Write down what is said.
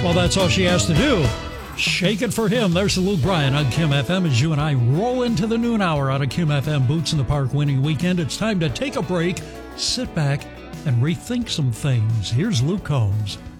Well, that's all she has to do. Shake it for him. There's Luke Bryan on Kim FM as you and I roll into the noon hour out of Kim FM Boots in the Park winning weekend. It's time to take a break, sit back, and rethink some things. Here's Luke Combs.